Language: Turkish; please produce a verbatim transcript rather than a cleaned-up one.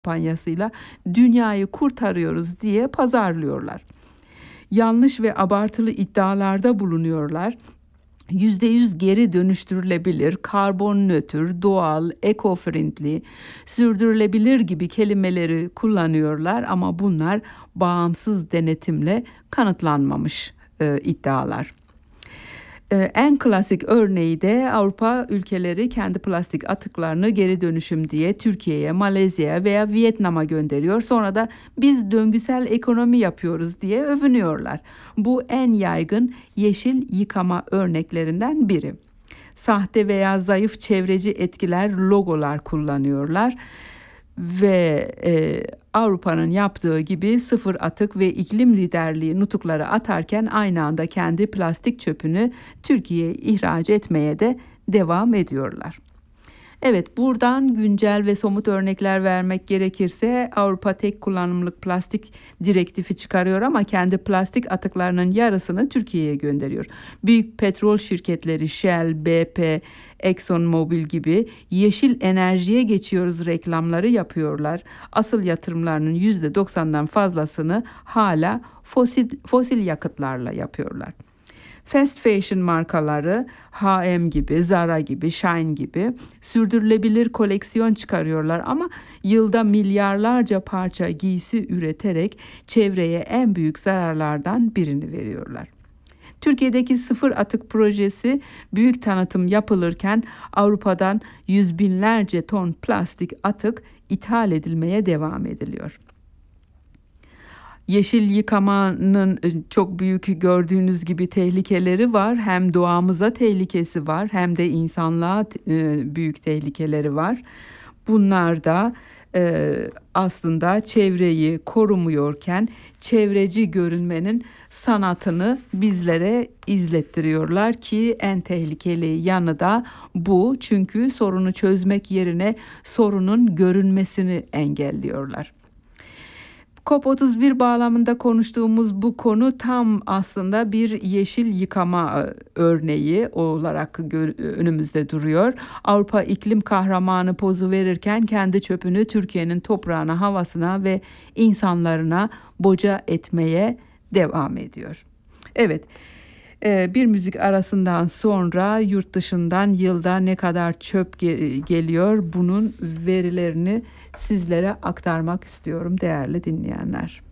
kampanyasıyla dünyayı kurtarıyoruz diye pazarlıyorlar. Yanlış ve abartılı iddialarda bulunuyorlar. yüzde yüz geri dönüştürülebilir, karbon nötr, doğal, eco-friendly, sürdürülebilir gibi kelimeleri kullanıyorlar ama bunlar bağımsız denetimle kanıtlanmamış e, iddialar. En klasik örneği de Avrupa ülkeleri kendi plastik atıklarını geri dönüşüm diye Türkiye'ye, Malezya'ya veya Vietnam'a gönderiyor. Sonra da biz döngüsel ekonomi yapıyoruz diye övünüyorlar. Bu en yaygın yeşil yıkama örneklerinden biri. Sahte veya zayıf çevreci etkiler, logolar kullanıyorlar. Ve e, Avrupa'nın yaptığı gibi sıfır atık ve iklim liderliği nutukları atarken aynı anda kendi plastik çöpünü Türkiye'ye ihraç etmeye de devam ediyorlar. Evet, buradan güncel ve somut örnekler vermek gerekirse Avrupa tek kullanımlık plastik direktifi çıkarıyor ama kendi plastik atıklarının yarısını Türkiye'ye gönderiyor. Büyük petrol şirketleri Shell, B P, ExxonMobil gibi yeşil enerjiye geçiyoruz reklamları yapıyorlar. Asıl yatırımlarının yüzde doksandan fazlasını hala fosil, fosil yakıtlarla yapıyorlar. Fast fashion markaları H and M gibi, Zara gibi, Shein gibi sürdürülebilir koleksiyon çıkarıyorlar ama yılda milyarlarca parça giysi üreterek çevreye en büyük zararlardan birini veriyorlar. Türkiye'deki sıfır atık projesi büyük tanıtım yapılırken Avrupa'dan yüz binlerce ton plastik atık ithal edilmeye devam ediliyor. Yeşil yıkamanın çok büyük gördüğünüz gibi tehlikeleri var. Hem doğamıza tehlikesi var hem de insanlığa büyük tehlikeleri var. Bunlar da e, aslında çevreyi korumuyorken çevreci görünmenin sanatını bizlere izlettiriyorlar ki en tehlikeli yanı da bu. Çünkü sorunu çözmek yerine sorunun görünmesini engelliyorlar. COP otuz bir bağlamında konuştuğumuz bu konu tam aslında bir yeşil yıkama örneği olarak önümüzde duruyor. Avrupa iklim kahramanı pozu verirken kendi çöpünü Türkiye'nin toprağına, havasına ve insanlarına boca etmeye devam ediyor. Evet. Bir müzik arasından sonra yurt dışından yılda ne kadar çöp geliyor bunun verilerini sizlere aktarmak istiyorum değerli dinleyenler.